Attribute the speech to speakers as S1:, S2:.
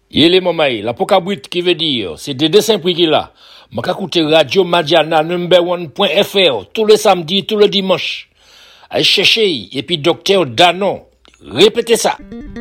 S1: Il est mamaï, la pokabrit qui veut dire, c'est des dessins prix qu'il a. M'a écouter Radio Madiana #1.fr tous les samedis, tous les dimanches. Allez chercher, et puis docteur Danon. Répétez ça.